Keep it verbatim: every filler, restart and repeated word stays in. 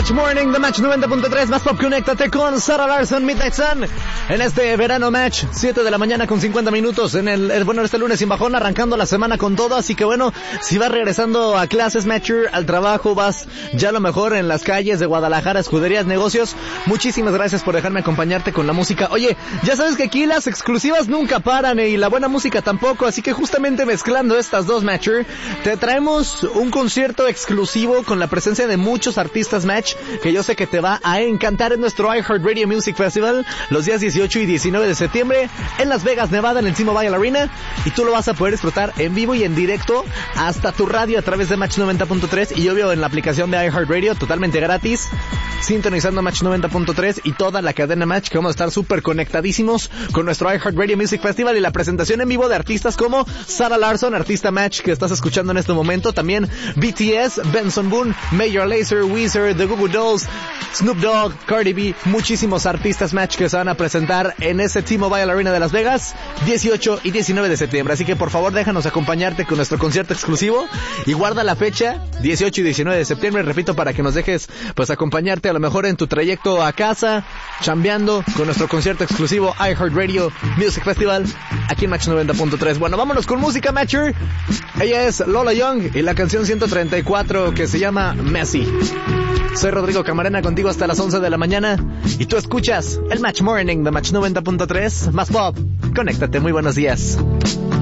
Match Morning, The Match noventa punto tres, más pop, conéctate con Sarah Larson, Midnight Sun, en este verano match, siete de la mañana con cincuenta minutos, en el, el bueno, este lunes sin bajón, arrancando la semana con todo, así que bueno, si vas regresando a clases, Matcher, al trabajo, vas ya a lo mejor en las calles de Guadalajara, escuderías, negocios, muchísimas gracias por dejarme acompañarte con la música. Oye, ya sabes que aquí las exclusivas nunca paran, y la buena música tampoco, así que justamente mezclando estas dos, Matcher, te traemos un concierto exclusivo con la presencia de muchos artistas, Match, que yo sé que te va a encantar en nuestro iHeartRadio Music Festival los días dieciocho y diecinueve de septiembre en Las Vegas, Nevada, en el T-Mobile Arena, y tú lo vas a poder disfrutar en vivo y en directo hasta tu radio a través de Match noventa punto tres y obvio en la aplicación de iHeartRadio totalmente gratis, sintonizando Match noventa punto tres y toda la cadena Match, que vamos a estar súper conectadísimos con nuestro iHeartRadio Music Festival y la presentación en vivo de artistas como Sarah Larson, artista Match que estás escuchando en este momento, también B T S, Benson Boone, Major Lazer, Weezer, The Google Dolls, Snoop Dogg, Cardi B, muchísimos artistas Match que se van a presentar en ese T-Mobile Arena de Las Vegas, dieciocho y diecinueve de septiembre. Así que por favor déjanos acompañarte con nuestro concierto exclusivo y guarda la fecha, dieciocho y diecinueve de septiembre, repito, para que nos dejes pues acompañarte a lo mejor en tu trayecto a casa, chambeando, con nuestro concierto exclusivo iHeartRadio Music Festival, aquí en Match noventa punto tres. Bueno, vámonos con música, Matcher. Ella es Lola Young y la canción ciento treinta y cuatro que se llama Messi. Soy Rodrigo Camarena contigo hasta las once de la mañana y tú escuchas el Match Morning de Match noventa punto tres, más pop. Conéctate, muy buenos días.